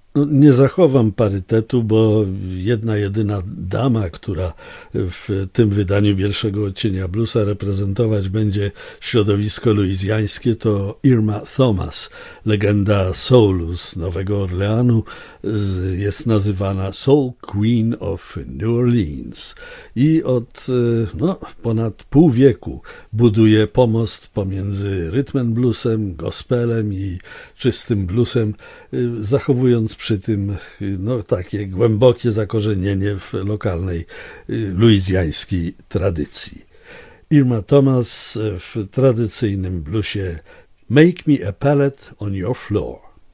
No, nie zachowam parytetu, bo jedna jedyna dama, która w tym wydaniu pierwszego odcienia bluesa reprezentować będzie środowisko luizjańskie, to Irma Thomas, legenda soulu z Nowego Orleanu, jest nazywana Soul Queen of New Orleans i od ponad pół wieku buduje pomost pomiędzy rytmem bluesem, gospelem i czystym bluesem, zachowując przy tym takie głębokie zakorzenienie w lokalnej luizjańskiej tradycji. Irma Thomas w tradycyjnym bluesie Make me a pallet on your floor.